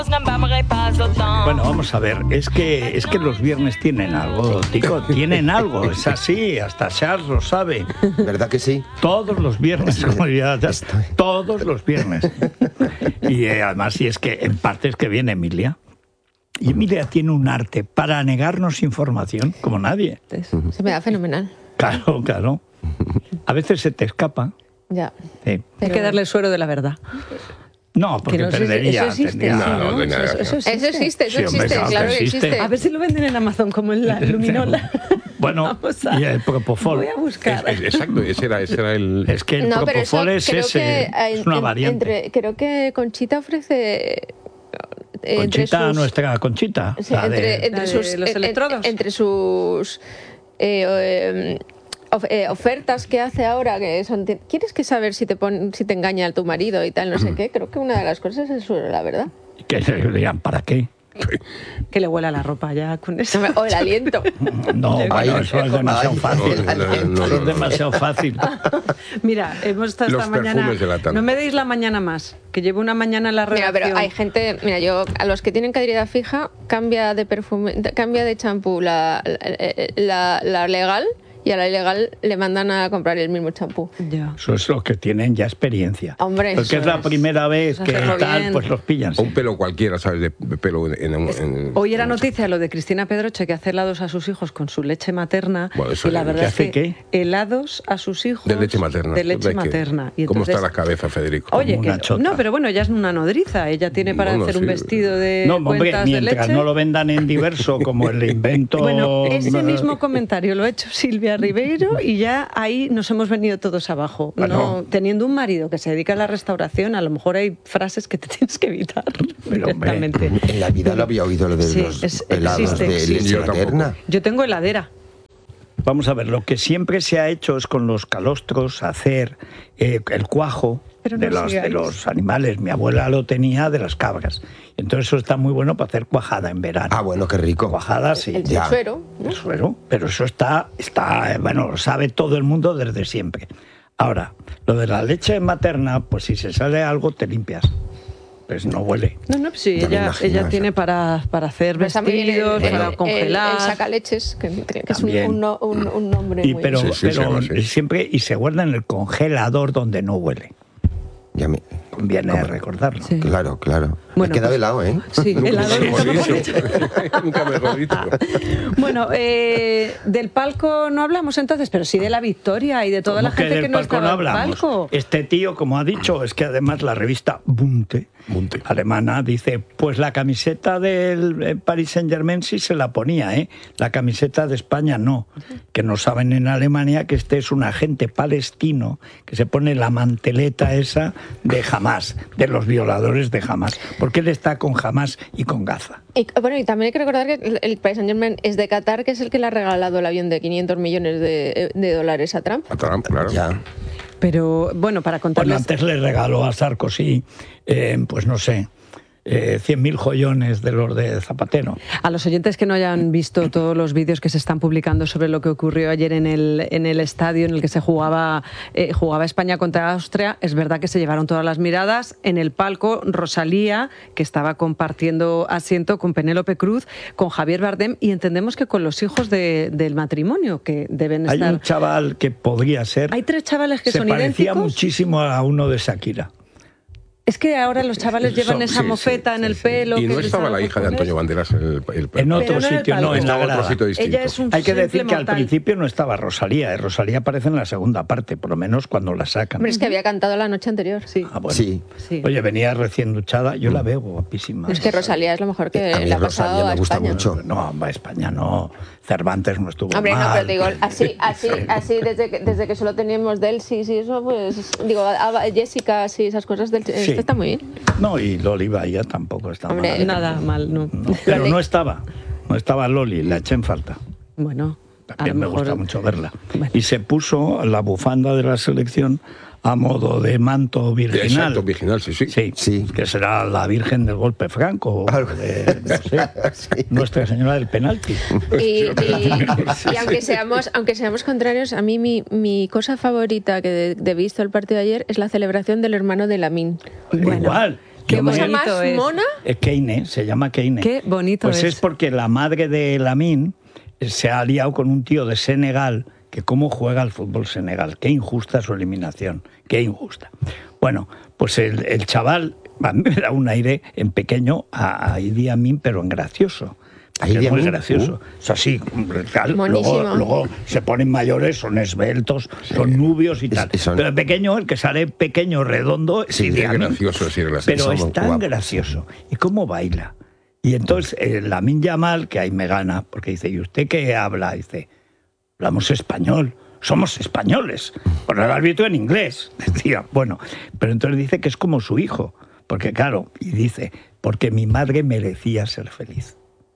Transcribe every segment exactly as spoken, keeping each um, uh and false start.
Bueno, vamos a ver, es que es que los viernes tienen algo, Tico, tienen algo, es así, hasta Charles lo sabe. ¿Verdad que sí? Todos los viernes, como ya, ya, todos los viernes. Y eh, además, y es que en parte es que viene Emilia. Y Emilia tiene un arte para negarnos información como nadie. Se me da fenomenal. Claro, claro. A veces se te escapa. Ya. Sí. Hay que darle el suero de la verdad. No, porque Que no sé si- perdería. eso existe, tendría- sí, ¿no? No, de nada. Eso- eso Eso existe, eso Sí, hombre, existe, claro que claro que existe. existe. A ver si lo venden en Amazon como en la Luminola. Bueno, Vamos a- y el propofol. Voy a buscar. Es- es- exacto, ese era, ese era el... Es que el No, pero eso propofol es creo ese, que es en- una en- variante. entre- creo que Conchita ofrece eh, entre Conchita, sus- nuestra Conchita. sí, la de- entre, entre ¿La de sus los en- en- electrodos? entre sus eh, eh, of- eh, ofertas que hace ahora, que son ti- ¿quieres que saber si te pon- si te engaña tu marido y tal, no sé qué? Creo que una de las cosas es eso, la verdad. que le digan, ¿para qué? Que le huela la ropa ya con eso. No me- O el aliento. No, bueno, Ay, eso es demasiado ay, fácil. no, no, no, Eso no, es no. demasiado fácil. Mira, hemos estado Los esta mañana. perfumes de la tarde. No me deis la mañana más, que llevo una mañana en la Mira, redacción. pero hay gente, mira, yo a los que tienen cadera fija cambia de perfume, cambia de champú la, la, la legal y a la ilegal le mandan a comprar el mismo champú. Ya. Eso es los que tienen ya experiencia. Hombre, Porque es eso la es. primera vez Eso que hacerlo tal, bien. pues los pillan. Un pelo cualquiera, ¿sabes? De pelo en... en- en- Hoy era noticia lo de Cristina Pedroche, que hace helados a sus hijos con su leche materna. Bueno, eso y la es- verdad ¿que es hace que qué? helados a sus hijos de leche materna. de leche Es que- materna. Y ¿Cómo entonces- está la cabeza, Federico? Oye, Como una que- chota. no, pero bueno, ella es una nodriza. Ella tiene para Bueno, hacer un sí. vestido de No, hombre, cuentas de mientras leche. no lo vendan en diverso, como el invento... Bueno, ese mismo comentario lo ha hecho Silvia Ribeiro y ya ahí nos hemos venido todos abajo. Bueno. No, teniendo un marido que se dedica a la restauración, a lo mejor hay frases que te tienes que evitar Pero, hombre, directamente. En la vida lo había oído lo de Sí, los es- helados existe, de existe. leche Yo tampoco. materna. Yo tengo heladera. Vamos a ver, lo que siempre se ha hecho es con los calostros hacer eh, el cuajo Pero no de, los, de sigáis. los animales. Mi abuela lo tenía de las cabras. Entonces eso está muy bueno para hacer cuajada en verano. Ah, bueno, qué rico. Cuajada, sí. El Ya. suero, ¿no? El suero, pero eso está, está, eh, bueno, lo sabe todo el mundo desde siempre. Ahora, lo de la leche materna, pues si se sale algo te limpias. Pues no huele. No, no, pues sí, Ya me ella, imagino ella eso. tiene para, para hacer Pero está muy bien vestidos, el, para el- congelar. El, el sacaleches, que, que es un, También. un, no- un- un nombre Y muy... pero, Sí, sí, pero se llama así. siempre y se guarda en el congelador donde no huele. Ya me- Conviene ¿Cómo? recordarlo. Sí. Claro, claro. Bueno, Me he quedado pues- helado, ¿eh? Sí, helado Sí, nunca mejor sí, dicho. Nunca mejor dicho. Bueno, eh, del palco no hablamos entonces, pero sí de la victoria y de toda la ¿Cómo que gente que, del no palco estaba no en el hablamos? palco. Este tío, como ha dicho, es que además la revista Bunte, Bunte. alemana, dice, pues la camiseta del eh, Paris Saint-Germain sí se la ponía, ¿eh? La camiseta de España no. Que no saben en Alemania que este es un agente palestino que se pone la manteleta esa de Hamas, de los violadores de Hamas. Porque él está con Hamas y con Gaza. Y, bueno, y también hay que recordar que el, el Paris Saint-Germain es de Qatar, que es el que le ha regalado el avión de quinientos millones de, de dólares a Trump. A Trump, claro. Ya. Pero bueno, para Bueno, contarles... antes le regaló a Sarkozy, eh, pues no sé, eh, cien mil joyones de los de Zapatero. A los oyentes que no hayan visto todos los vídeos que se están publicando sobre lo que ocurrió ayer en el, en el estadio en el que se jugaba, eh, jugaba España contra Austria, es verdad que se llevaron todas las miradas. En el palco, Rosalía, que estaba compartiendo asiento con Penélope Cruz, con Javier Bardem, y entendemos que con los hijos de- del matrimonio, que deben Hay estar... un chaval que podría ser... Hay tres chavales que se son parecía idénticos. muchísimo a uno de Shakira. Es que ahora los chavales llevan Son- esa sí, mofeta sí, en el sí. pelo. Y no que les estaba haga la hija de poner. Antonio Banderas en el, el En Pero otro no en el sitio, no, palco. en la Estaba en otro grada. sitio distinto. Ella es un Hay que simple decir que al mortal. principio no estaba Rosalía. eh, Rosalía aparece en la segunda parte, por lo menos cuando la sacan. Hombre, es que había cantado la noche anterior. Sí. Ah, bueno. Sí. Sí. Oye, venía recién duchada. Yo la veo guapísima. Es que Rosalía es lo mejor que A mí le ha Rosalía pasado me a gusta España. mucho. No, a España no. Cervantes no estuvo Hombre, no, mal. pero te digo, así, así, así desde que, desde que solo teníamos del sí, sí, eso, pues, digo, a- a Jessica, sí, esas cosas del Sí. esto está muy bien. No, y Loli Bahía tampoco está Hombre, mal. Nada mal, no. No, pero no estaba. No estaba Loli, la eché en falta. Bueno, a También lo me mejor... gusta mucho verla. Bueno. Y se puso la bufanda de la selección a modo de manto virginal. Exacto, virginal, sí, sí. Sí, Sí. que será la Virgen del Golpe Franco, o Algo. de, no sé, Sí. Nuestra Señora del Penalti. Y, y- y aunque seamos, aunque seamos contrarios, a mí mi, mi cosa favorita que de, de visto el partido de ayer es la celebración del hermano de Lamine. Igual, Qué Yo me- cosa más bonito es. mona. Es Keine, se llama Keine. Qué bonito Pues es. es porque la madre de Lamine se ha aliado con un tío de Senegal, que cómo juega al fútbol Senegal. Qué injusta su eliminación, qué injusta. Bueno, pues el, el chaval a mí me da un aire en pequeño a, a Idi Amin, pero en gracioso. ¿A Que Idi es muy Amin? gracioso. Uh. Es así, tal. Monísimo. Luego, luego se ponen mayores, son esbeltos, son nubios y Es- tal. son- Pero el pequeño, el que sale pequeño, redondo, es Sí, Idi Es Amin. gracioso, sí, es gracioso. Pero Somos es tan guapos. gracioso. ¿Y cómo baila? Y entonces el Lamine Yamal, que ahí me gana, porque dice, ¿y usted qué habla? Dice, hablamos español, somos españoles. Por el árbitro en inglés, decía. Bueno, pero entonces dice que es como su hijo. Porque claro, y dice, porque mi madre merecía ser feliz.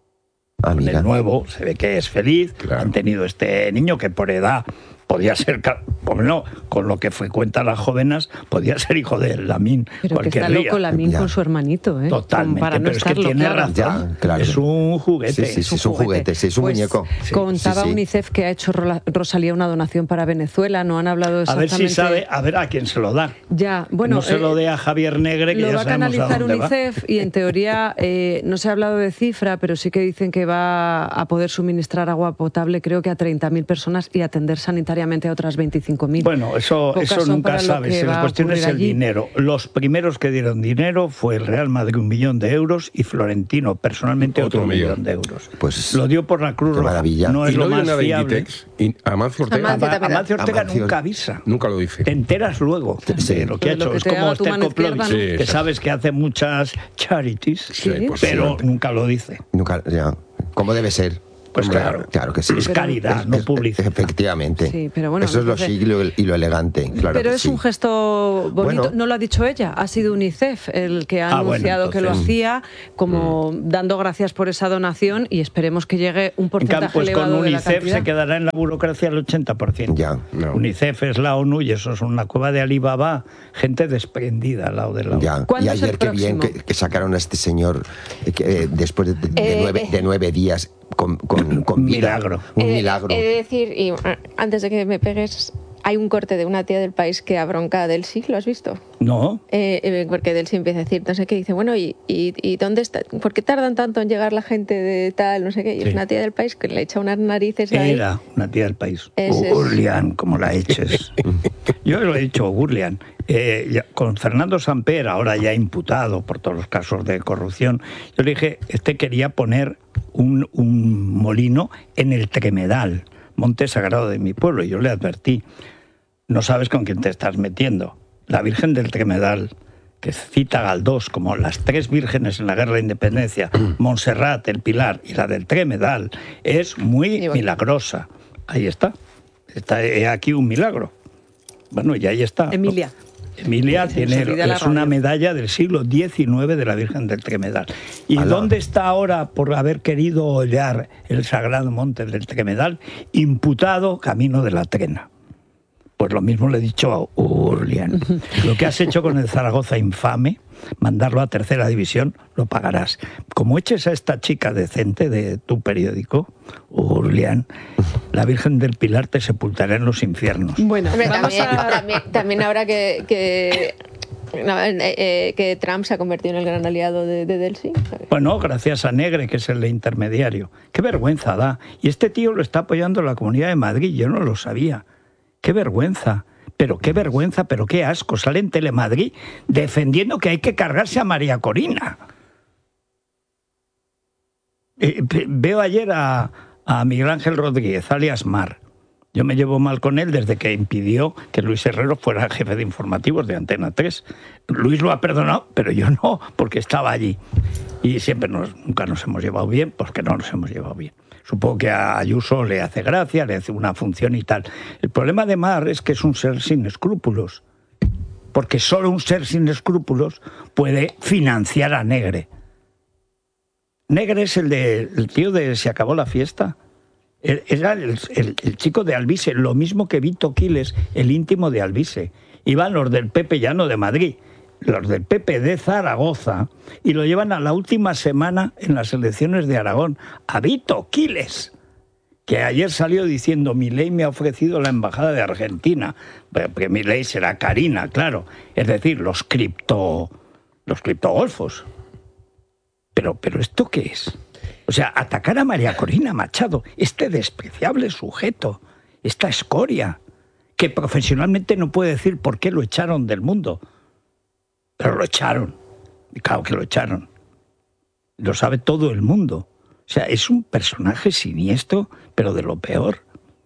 Ah, Con mira. el nuevo se ve que es feliz, Claro. han tenido este niño que por edad podía ser, ca- pues no, con lo que frecuentan las jóvenes, podía ser hijo de Lamine. Pero que está cualquier día. loco Lamine Ya. con su hermanito, ¿eh? Totalmente, Para no pero es que estarlo, tiene claro. razón. Ya, claro. Es un juguete. Sí, sí, sí, es un juguete, sí, es un Pues, muñeco. Contaba Sí, sí. UNICEF que ha hecho Rola- Rosalía una donación para Venezuela, no han hablado A ver exactamente... si sabe, a ver a quién se lo da. Ya, bueno, no se lo eh, dé a Javier Negre, que lo ya va a sabemos a canalizar dónde va. UNICEF y en teoría eh, no se ha hablado de cifra, pero sí que dicen que va a poder suministrar agua potable creo que a treinta mil personas y atender sanitariamente a otras veinticinco mil. Bueno, eso, Pocas eso son nunca para lo sabes. que Si va la a cuestión es ocurrir el allí. dinero. Los primeros que dieron dinero fue el Real Madrid, un millón de euros, y Florentino, personalmente, otro, Otro millón. millón. de euros. Pues, lo dio por la Cruz qué Roja. maravilla. No es Y lo no dio más nada de fiable. Inditex. Y Amancio Ortega Amancio Ama- también. Amancio Ortega Amancio- nunca avisa. nunca lo dice. Te enteras luego Sí. de lo que ha De lo hecho. que Es te como haga tu mano Esther izquierda, Koplovich, ¿no? que Sí, sabes que hace muchas charities, Sí, pues pero sí. nunca lo dice. Nunca, ya. ¿Cómo debe ser? Pues Hombre, claro. Claro que sí. Es caridad, no Es- publicidad. Efectivamente. Sí, pero bueno, Eso es lo entonces- chic y lo, y lo elegante. Claro Pero que es sí. un gesto bonito, Bueno. no lo ha dicho ella, ha sido UNICEF el que ha Ah, bueno, anunciado que lo entonces- hacía, como dando gracias por esa donación y esperemos que llegue un En porcentaje cambio, pues con elevado de la UNICEF cantidad. se quedará en la burocracia el ochenta por ciento. Ya. No. UNICEF es la ONU y eso es una cueva de Alibaba, gente desprendida al lado de la ONU. Ya. ¿Cuándo Y es el ayer qué bien que, próximo? que sacaron a este señor eh, que, eh, después de, de Eh, nueve, eh. de nueve días con, con, con Un vida. milagro. Un Eh, milagro. He de decir, y ah, antes de que me pegues, hay un corte de una tía del país que abronca a Delcy, ¿lo has visto? No, Eh, eh, porque Delcy empieza a decir, no sé qué, dice, bueno, ¿y, y, y dónde está? ¿Por qué tardan tanto en llegar la gente de tal, no sé qué? Y Sí. es una tía del país que le echa unas narices ahí. era una tía del país. Ese es. Gurlian, como la eches. Yo lo he dicho, Gurlian. Eh, ya- con Fernando Samper, ahora ya imputado por todos los casos de corrupción, yo le dije, este quería poner un, un molino en el Tremedal, monte sagrado de mi pueblo, y yo le advertí, no sabes con quién te estás metiendo. La Virgen del Tremedal, que cita Galdós como las tres vírgenes en la Guerra de Independencia, Montserrat, el Pilar y la del Tremedal, es muy Y bueno. milagrosa. Ahí está. Está he aquí un milagro. Bueno, y ahí está. Emilia. Emilia Se tiene, nos olvida la es una radio. medalla del siglo diecinueve de la Virgen del Tremedal. ¿Y Alá. dónde está ahora por haber querido hollar el sagrado monte del Tremedal? Imputado camino de la Trena. Pues lo mismo le he dicho a Urlian. Lo que has hecho con el Zaragoza infame, mandarlo a tercera división, lo pagarás. Como eches a esta chica decente de tu periódico, Urlian, la Virgen del Pilar te sepultará en los infiernos. Bueno, Hombre, vamos también, a... también, también ahora que, que, no, eh, eh, que Trump se ha convertido en el gran aliado de, de Delcy. Bueno, gracias a Negre, que es el intermediario. Qué vergüenza da. Y este tío lo está apoyando la Comunidad de Madrid, yo no lo sabía. Qué vergüenza. Pero qué vergüenza, pero qué asco. Sale en Telemadrid defendiendo que hay que cargarse a María Corina. Eh, pe- veo ayer a, a Miguel Ángel Rodríguez, alias Mar. Yo me llevo mal con él desde que impidió que Luis Herrero fuera jefe de informativos de Antena tres. Luis lo ha perdonado, pero yo no, porque estaba allí. Y siempre nos, nunca nos hemos llevado bien, porque no nos hemos llevado bien. Supongo que a Ayuso le hace gracia, le hace una función y tal. El problema de Mar es que es un ser sin escrúpulos, porque solo un ser sin escrúpulos puede financiar a Negre. Negre es el, de, el tío de Se acabó la fiesta. Era el, el, el chico de Alvise, lo mismo que Vito Quiles, el íntimo de Alvise. Iban los del P P Llano de Madrid, los del P P de Zaragoza, y lo llevan a la última semana en las elecciones de Aragón, a Vito Quiles, que ayer salió diciendo, Milei me ha ofrecido la embajada de Argentina, porque Milei será Karina, claro, es decir, los cripto los criptogolfos. Pero, pero ¿esto qué es? O sea, atacar a María Corina Machado, este despreciable sujeto, esta escoria, que profesionalmente no puede decir por qué lo echaron del mundo. Pero lo echaron. Y claro que lo echaron. Lo sabe todo el mundo. O sea, es un personaje siniestro, pero de lo peor.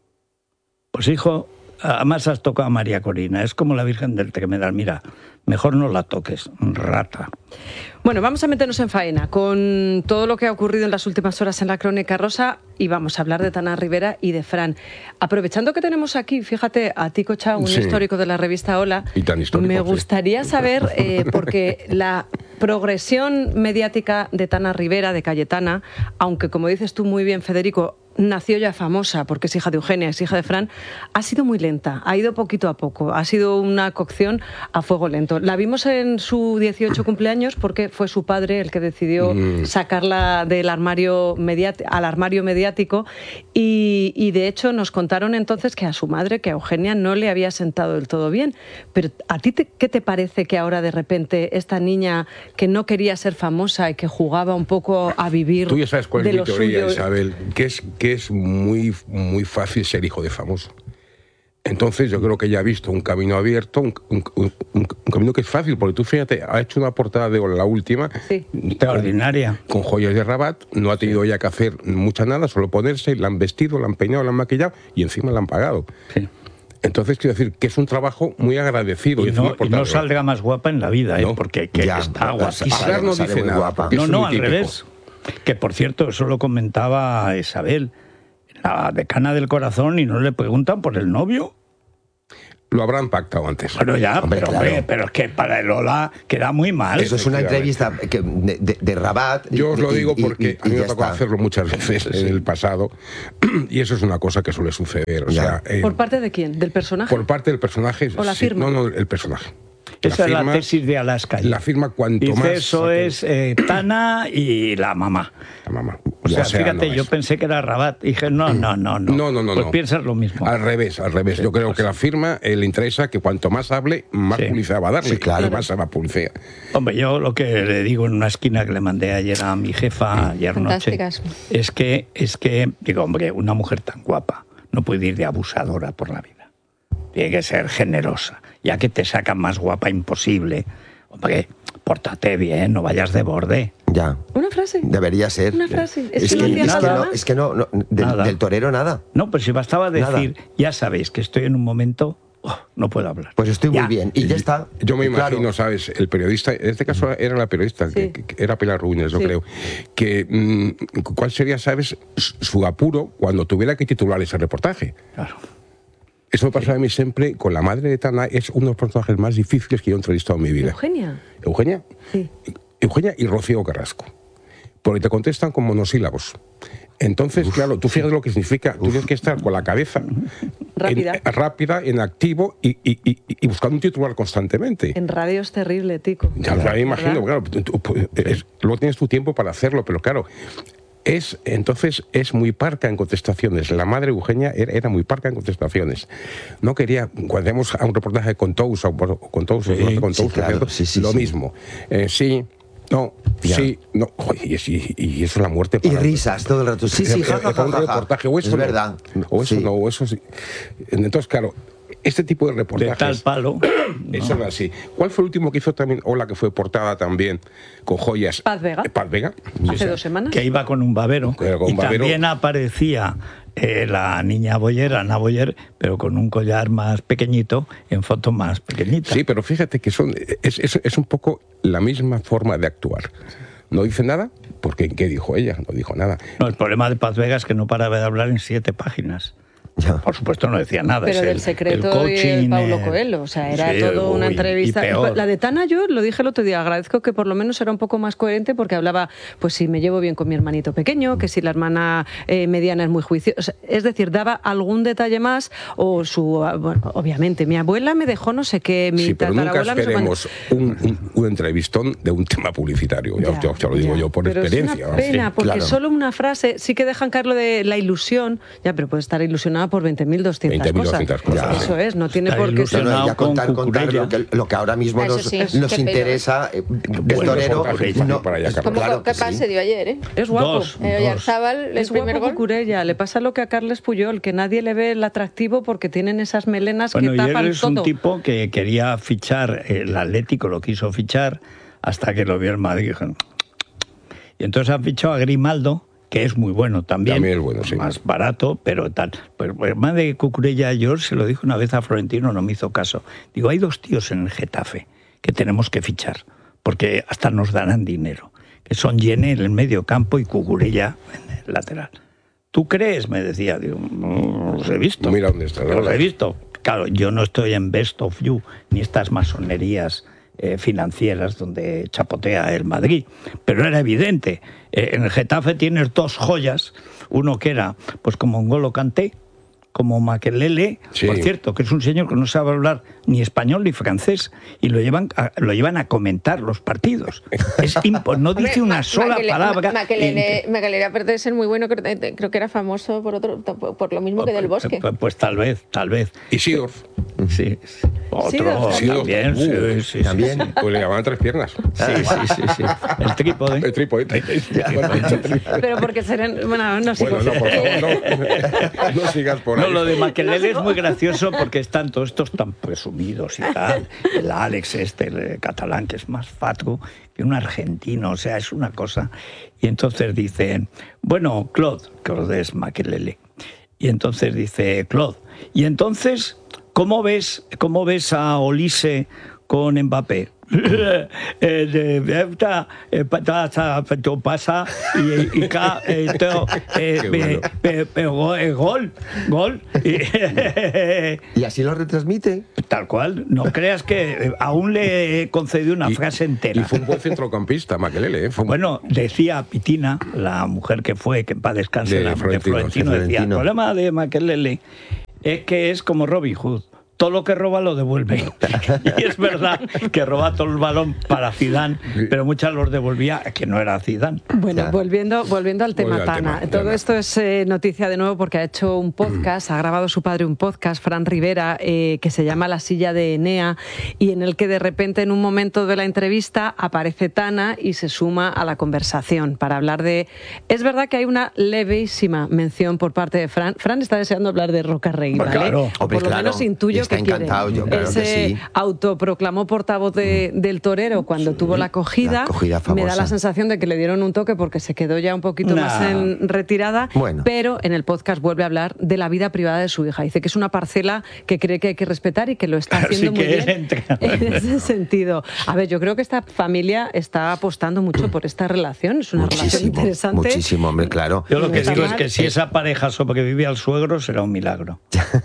Pues hijo, además has tocado a María Corina. Es como la Virgen del Tremedal. Mira, mejor no la toques, rata. Bueno, vamos a meternos en faena con todo lo que ha ocurrido en las últimas horas en la Crónica Rosa y vamos a hablar de Tana Rivera y de Fran. Aprovechando que tenemos aquí, fíjate, a Tico Chá, un Sí. histórico de la revista Hola, Y tan histórico, me sí. gustaría saber, eh, porque la progresión mediática de Tana Rivera, de Cayetana, aunque como dices tú muy bien, Federico, nació ya famosa porque es hija de Eugenia, es hija de Fran, ha sido muy lenta, ha ido poquito a poco, ha sido una cocción a fuego lento. La vimos en su dieciocho cumpleaños porque fue su padre el que decidió Mm. sacarla del armario mediático, al armario mediático y, y de hecho nos contaron entonces que a su madre, que a Eugenia no le había sentado del todo bien. Pero ¿a ti te, qué te parece que ahora de repente esta niña que no quería ser famosa y que jugaba un poco a vivir Tú ya sabes cuál de es mi lo teoría, suyo? Isabel, que es, que es muy, muy fácil ser hijo de famoso. Entonces yo creo que ella ha visto un camino abierto, un, un- un- un camino que es fácil, porque tú fíjate, ha hecho una portada de la última, Sí. Extraordinaria. con joyas de Rabat, no ha tenido ya que hacer mucha nada, solo ponerse, la han vestido, la han peinado, la han maquillado y encima la han pagado. Sí. Entonces quiero decir que es un trabajo muy agradecido. Y encima no, y portada no de Rabat. saldrá más guapa en la vida, ¿eh? No. Porque que Ya, está a- guapísima. Hablar no Sale dice muy nada. guapa. porque No, es no, muy al típico. revés. Que por cierto, eso lo comentaba Isabel, la decana del corazón, y no le preguntan por el novio. Lo habrán pactado antes. Bueno, ya, Hombre, pero, claro. hombre, pero es que para el Ola queda muy mal. Eso es una Efectivamente. entrevista que- de, de- de Rabat. y- Yo os lo y- digo y- porque y- a mí y me ya ha tocado está. hacerlo muchas veces en el pasado y eso es una cosa que suele suceder. O Ya. sea, eh, ¿Por parte de quién? ¿Del personaje? por parte del personaje. ¿O la sí, firma? no, no, el personaje. Esa es la firma- tesis de Alaska. La firma cuanto Dice, más. eso saque- es eh, Tana y la mamá. La mamá. O sea, fíjate, no yo es. pensé que era Rabat. Dije, no, no, no, no. No, no, no. Pues no. piensas lo mismo. Al revés, al revés. Sí, Yo creo pues que sí. la firma eh, le interesa que cuanto más hable, más Sí. publicidad va a darle. Sí, claro. Y más se va a publicidad. Hombre, yo lo que le digo en una esquina que le mandé ayer a mi jefa ayer noche Fantásticas. es que, es que, digo, hombre, una mujer tan guapa no puede ir de abusadora por la vida. Tiene que ser generosa. Ya que te sacan más guapa imposible, hombre, pórtate bien, no vayas de borde. Ya. ¿Una frase? Debería ser. Una frase. Es Es que que, no hacías es que nada no, más. es que no, no, del, Nada. del torero nada. No, pues si bastaba Nada. decir, ya sabéis que estoy en un momento, oh, no puedo hablar. Pues estoy Ya. muy bien. Y ya está. Yo me Y claro, imagino, ¿sabes? El periodista, en este caso era la periodista, Sí. que, que era Pilar Ruines, yo Sí. creo, que mm, ¿cuál sería, sabes, su apuro cuando tuviera que titular ese reportaje? Claro. Eso me pasó a mí siempre con la madre de Tana, es uno de los personajes más difíciles que yo he entrevistado en mi vida. Eugenia. Eugenia. Sí. Eugenia y Rocío Carrasco. Porque te contestan con monosílabos. Entonces, claro, tú fíjate lo que significa. Tú tienes que estar con la cabeza Rápida. En, rápida, en activo y, y- y- y buscando un titular constantemente. En radio es terrible, Tico. Ya, ya me imagino, ¿Verdad? claro, tú- tú- pues, es- luego tienes tu tiempo para hacerlo, pero claro, es entonces es muy parca en contestaciones. La madre Eugenia era, era muy parca en contestaciones. No quería, cuando hacemos a un reportaje con Tous, o bueno, con Tous, Sí, no sé, con sí, Tous, claro, ¿cierto? sí, sí, lo sí. mismo. Eh, sí, no, Ya. sí, no. Joder, y, es- y- y eso es la muerte. Y para- risas todo el rato. Sí, sí, Eh, ja, eh, ja, para un ja, ja. reportaje, o eso Es no, verdad. O eso Sí. no, o eso sí. Entonces, claro, este tipo de De reportajes. tal palo. Eso era así. ¿Cuál fue el último que hizo también Hola, que fue portada también con joyas? Paz Vega. Eh, Paz Vega. Hace dos semanas. Que iba con un babero. Que con un y babero. también aparecía eh, la niña Boyer, Ana Boyer, pero con un collar más pequeñito, en foto más pequeñita. Sí, pero fíjate que son es, es- es un poco la misma forma de actuar. No dice nada, porque ¿qué dijo ella? No dijo nada. No, el problema de Paz Vega es que no paraba de hablar en siete páginas. Ya. Por supuesto no decía nada. Pero es del el- secreto el coaching, y el Paulo eh, Coelho, o sea, era sí, todo una uy, y entrevista. peor. La de Tana yo lo dije el otro día, agradezco que por lo menos era un poco más coherente porque hablaba, pues si me llevo bien con mi hermanito pequeño, que si la hermana eh, mediana es muy juiciosa, es decir, daba algún detalle más o su, ah, bueno, obviamente, mi abuela me dejó no sé qué, mi Sí, pero nunca tatarabuela no sé cuándo. esperemos un, un- un entrevistón de un tema publicitario. Ya, Ya, ya- ya lo digo ya. yo por Pero experiencia. Es una vamos. pena, Sí, porque claro. solo una frase sí que dejan caer lo de la ilusión, ya, pero puede estar ilusionada por veinte mil doscientas veinte mil cosas. doscientas cosas, Eso sí. es, no tiene Está por qué No, ser... no, ya Ilusionado contar, con contar lo Cucurella. que, lo que ahora mismo Eso nos, sí, nos qué pena. interesa eh, del Buen torero. reportaje, fácil para allá, Como claro qué que pase sí. dio ayer, ¿eh? Es guapo. Dos. Eh, Oyarzábal, el Es primer guapo gol. Cucurella, le pasa lo que a Carles Puyol, que nadie le ve el atractivo porque tienen esas melenas Bueno, que y él tapan es un todo. tipo que quería fichar, el Atlético lo quiso fichar hasta que lo vio el Madrid. Dijo, y entonces han fichado a Grimaldo, que es muy bueno también, También es bueno, sí. más barato, pero tal. Pues el más de Cucurella, yo se lo dije una vez a Florentino, no me hizo caso. Digo, hay dos tíos en el Getafe que tenemos que fichar, porque hasta nos darán dinero, que son Yene en el medio campo y Cucurella en el lateral. ¿Tú crees? Me decía. Digo, no los he visto. Mira dónde está, No los ¿verdad? he visto. Claro, yo no estoy en Best of You, ni estas masonerías eh, financieras donde chapotea el Madrid. Pero era evidente. Eh, en el Getafe tienes dos joyas. Uno que era, pues como N'Golo Kanté, como Makelele, Sí. por cierto, que es un señor que no sabe hablar ni español ni francés, y lo llevan a, lo llevan a comentar los partidos. Es impo- no dice Hombre, una Ma- sola Maquele- palabra. Ma- Maquelele, Maquelele, aparte de ser muy bueno, creo, eh, creo que era famoso por otro por lo mismo que del Bosque. Pues, pues tal vez, tal vez. Y Sidorf. Sí. Otro Sidorf también. Sí, Uh, sí, sí, también. sí. Pues le llamaban tres piernas. Sí, sí, sí, sí. El trípode. El trípode. Pero porque serán... Bueno, no sé. Bueno, no, por favor, no. No sigas por ahí. No, lo de Makelele es muy gracioso porque están todos estos tan presumidos y tal. El Alex este, el catalán, que es más fatuo que un argentino, o sea, es una cosa. Y entonces dicen, bueno, Claude, Claude es Makelele. Y entonces dice, Claude, y entonces, ¿cómo ves, cómo ves a Olise con Mbappé? Eh, de- esta, eh, pasa pasa y y ca- eh, to- eh, Qué pe- bueno. pe- pe- go- eh, gol gol Y así lo retransmite. tal cual, no creas que eh, aún le he concedido una Y- frase Y entera. fue un buen centrocampista, Makelele. ¿eh? Fue un- Bueno, decía Pitina, la mujer que fue, que en paz descanse, De la de Florentino, Florentino, sí, decía, el Florentino. problema de Makelele es que es como Robin Hood. Todo lo que roba lo devuelve. Y es verdad que roba todo el balón para Zidane, pero muchas los devolvía que no era Zidane. Bueno, Ya. volviendo, volviendo al tema Volviendo al Tana. tema, Todo Tana. esto es eh, noticia de nuevo porque ha hecho un podcast, ha grabado su padre un podcast, Fran Rivera, eh, que se llama La silla de Enea, y en el que de repente en un momento de la entrevista aparece Tana y se suma a la conversación para hablar de... Es verdad que hay una levísima mención por parte de Fran. Fran está deseando hablar de Roca Rey, Pues ¿vale? claro. O Hombre, por lo claro. menos intuyo Y está que quiere. encantado, yo claro Él que se sí. autoproclamó portavoz de- del torero cuando tuvo la acogida. La acogida Me da la famosa. sensación de que le dieron un toque porque se quedó ya un poquito Nah. más en retirada, Bueno. pero en el podcast vuelve a hablar de la vida privada de su hija. Dice que es una parcela que cree que hay que respetar y que lo está Así haciendo muy que él bien entra. en ese sentido. A ver, yo creo que esta familia está apostando mucho por esta relación. Es una relación Muchísimo, interesante. muchísimo, hombre, claro. Yo lo que Está digo es mal. que si esa pareja sobrevivía al suegro será un milagro.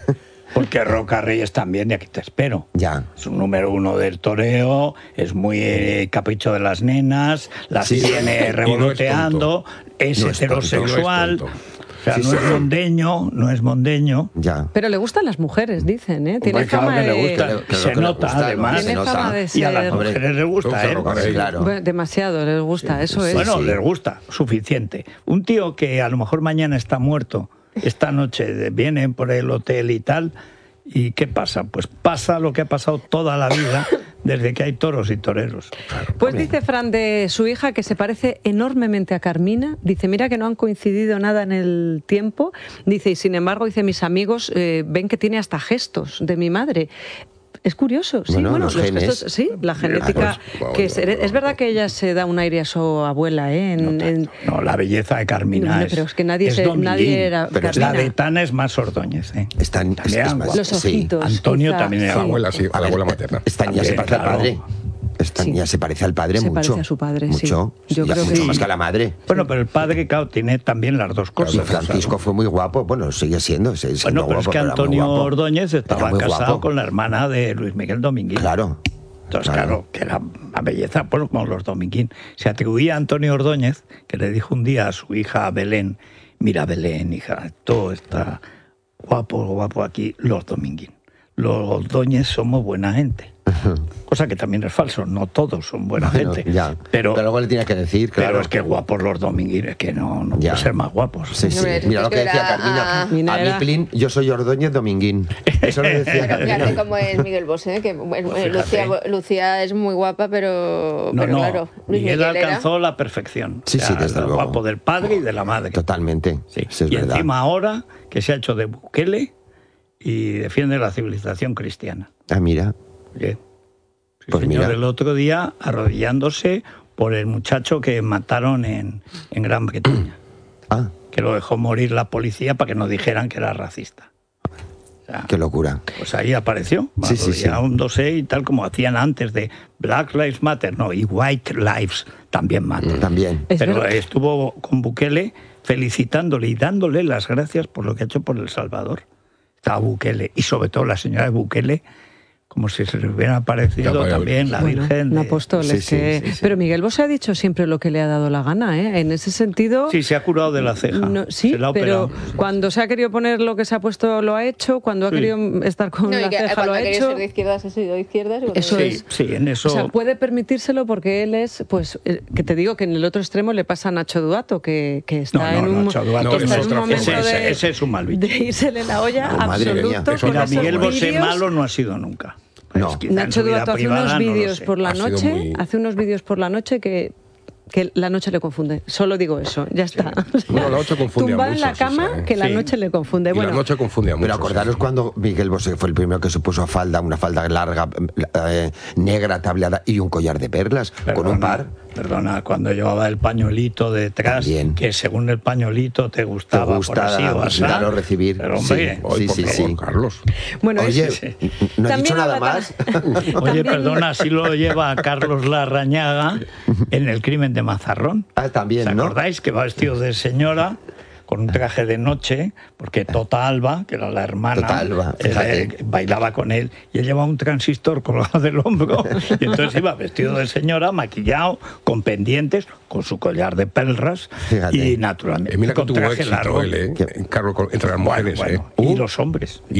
Porque Roca Reyes también, y aquí te espero. Ya. Es un número uno del toreo, es muy eh, capricho de las nenas, las Sí. tiene Y revoloteando, es, No es tonto, heterosexual, no es tonto. o sea, Sí, no sí. es mondeño, no es mondeño. Ya. Pero le gustan las mujeres, dicen, ¿eh? Tiene Hombre, claro fama que le de... gusta. Claro, claro Se que le nota, gusta, además. se Tiene nota. fama de Y a las ser- Hombre, mujeres les gusta, gusta ¿eh? Roca Rey. Claro. Bueno, demasiado, les gusta, eso es. Bueno, sí. les gusta, suficiente. Un tío que a lo mejor mañana está muerto, esta noche vienen por el hotel y tal, ¿y qué pasa? Pues pasa lo que ha pasado toda la vida desde que hay toros y toreros. Pues dice Fran de su hija que se parece enormemente a Carmina. Dice, mira que no han coincidido nada en el tiempo. Dice, y sin embargo, dice, mis amigos eh, ven que tiene hasta gestos de mi madre. Es curioso, sí, Bueno, bueno, los los genes. gestos, sí, la genética. pues, que es, es verdad que ella se da un aire a su abuela, ¿eh? En- en- No, la belleza de Carmina No, es, pero es que nadie es se- Dominguín. nadie era Pero La Carmina. de Tana es más Ordóñez, ¿eh? Están, También es- es guapo. más- Los sí. ojitos. Antonio quizá, también era A la sí. abuela, sí, a la abuela materna. Esta niña se También, parece al claro. padre. Esta Sí. niña se parece al padre Se mucho. parece a su padre, sí. mucho. Yo Ya, creo que mucho sí. más que a la madre. Bueno, pero el padre, claro, tiene también las dos Y cosas. Francisco fue muy guapo. Bueno, sigue siendo. sigue siendo Bueno, pero es guapo, que era muy Antonio guapo. Ordóñez estaba Era muy casado guapo. con la hermana de Luis Miguel Dominguín. Claro. Entonces, claro, que era una belleza, pues, como los Dominguín. Se atribuía a Antonio Ordóñez, que le dijo un día a su hija Belén, mira Belén, hija, todo está guapo, guapo aquí, los Dominguín. Los Ordóñez somos buena gente. Cosa que también es falso, no todos son buena Bueno, gente. ya. Pero, Pero luego le tiene que decir, claro. pero es que guapos los dominguines, que no, no Ya. pueden ser más guapos. Sí, sí. Hombre, Mira lo es que que decía era- Carmina. ah. Mina A era- mí, Plin, yo soy Ordóñez Dominguín. Eso lo decía Pero Carmina. fíjate cómo es Miguel Bosé, que bueno, Pues Lucía, fíjate. Lucía es muy guapa, pero, No, pero no, claro, Luis Miguel Miguel era- alcanzó la perfección. Sí, sí, desde el luego. guapo del padre y de la madre. Totalmente. Sí. Sí, es y verdad. encima ahora que se ha hecho de Bukele y defiende la civilización cristiana. Ah, mira. Oye, sí, Pues señor, mira. el otro día arrodillándose por el muchacho que mataron en, en Gran Bretaña, Ah, que lo dejó morir la policía para que no dijeran que era racista. O sea, qué locura. pues ahí apareció, Sí, sí, sí. arrodillándose y tal como hacían antes de Black Lives Matter, no, y White Lives también Matter. También. Es Pero verdad. estuvo con Bukele felicitándole y dándole las gracias por lo que ha hecho por El Salvador. Estaba Bukele y sobre todo la señora de Bukele, como si se le hubiera aparecido Ya, vaya, también la Bueno, Virgen. un de- apóstol, Sí, es sí, que- sí, sí. Pero Miguel Bosé ha dicho siempre lo que le ha dado la gana, ¿eh? En ese sentido... Sí, se ha curado de la ceja. No, sí, se la ha pero operado. cuando se ha querido poner lo que se ha puesto lo ha hecho, cuando ha Sí. querido estar con No, y la que ceja cuando lo ha ha querido hecho. ser de izquierdas ha sido de izquierdas. y cuando Eso ha Sí, querido- es. sí, en eso. O sea, puede permitírselo porque él es, pues, eh, que te digo que en el otro extremo le pasa a Nacho Duato, que, que está No, no, en un, Nacho Duato que es está en otra un momento ese, ese- de, ese es un mal bicho. de írsele la olla Oh, madre mía. absoluto. Eso con Mira, es esos Miguel Bosé vídeos. malo no ha sido nunca. No. Es quizá en Nacho su vida Duato hace privada unos no lo vídeos sé. por la Ha sido noche, muy- hace unos vídeos por la noche que que la noche le confunde. Solo digo eso, ya está. O sea, Bueno, la noche confunde a tumbado en la muchos, cama, esa, ¿eh? que la Sí. noche le confunde. Y Bueno, la noche confunde a muchos. Pero acordaros sí. cuando Miguel Bosé fue el primero que se puso falda, una falda larga, eh, negra, tableada y un collar de perlas, con un par. Perdona, cuando llevaba el pañuelito detrás, También. que según el pañuelito te gustaba, Te gusta por así o asá. dar o recibir. Pero hombre, Sí. Ay, por sí, favor, sí. Carlos. bueno, Oye, eso- sí. no he También dicho nada habla más. oye, También- perdona, así lo lleva Carlos Larrañaga en El crimen de Mazarrón. Ah, también, ¿Os ¿no? acordáis que va vestido de señora con un traje de noche? Porque Tota Alba, que era la hermana, Tota Alba, eh, fíjate. bailaba con él y él llevaba un transistor colgado del hombro y entonces iba vestido de señora, maquillado, con pendientes, con su collar de perlas Fíjate. y naturalmente Eh, mira que con tuvo traje éxito largo. él, ¿eh? Carlos, con- entre las Bueno, mujeres, bueno, ¿eh? y los hombres.